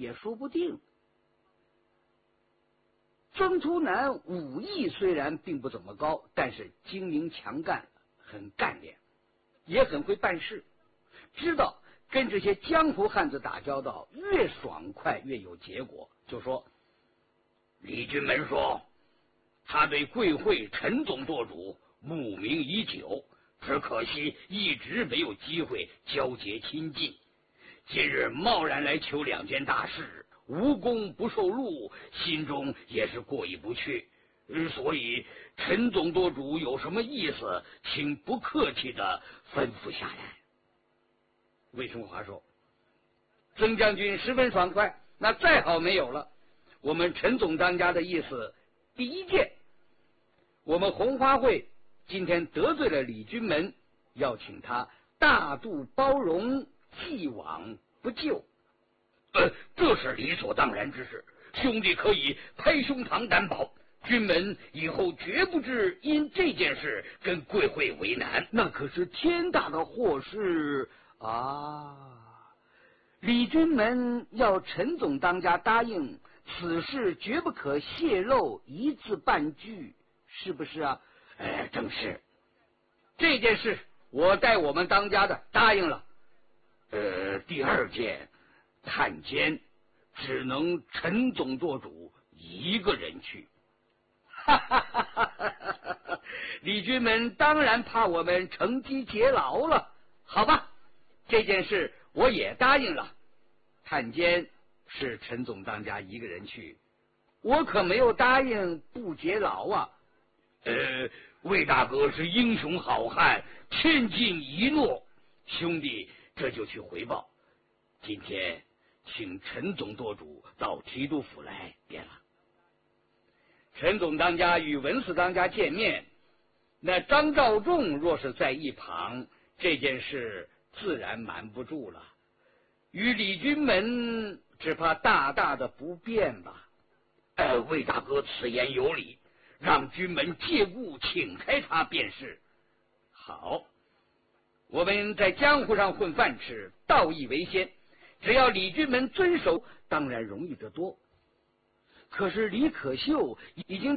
也说不定。曾图南武艺虽然并不怎么高，但是精明强干，很干练，也很会办事，知道跟这些江湖汉子打交道越爽快越有结果。就说李君门说他对贵会陈总舵主慕名已久，只可惜一直没有机会交结亲近，今日贸然来求两件大事，无功不受禄，心中也是过意不去。所以陈总舵主有什么意思，请不客气的吩咐下来。 魏春华说：曾将军十分爽快，那再好没有了。我们陈总当家的意思，第一件，我们红花会今天得罪了李君门，要请他大度包容，既往不咎。 这是理所当然之事，兄弟可以拍胸膛担保，君门以后绝不至因这件事跟贵会为难。 那可是天大的祸事啊！李君门要陈总当家答应，此事绝不可泄露一字半句，是不是啊？ 正是。 这件事我代我们当家的答应了。 第二件，探监只能陈总舵主一个人去。 李君门当然怕我们乘机劫牢了。好吧，这件事我也答应了。探监是陈总当家一个人去，我可没有答应不劫牢啊。 魏大哥是英雄好汉，千金一诺，兄弟这就去回报。今天请陈总舵主到提督府来便了。 陈总当家与文四当家见面，那张召仲若是在一旁，这件事自然瞒不住了。与李君门只怕大大的不便吧。 魏大哥此言有理，让君门借故请开他便是。 好，我们在江湖上混饭吃，道义为先，只要李君门遵守，当然容易得多。可是李可秀已经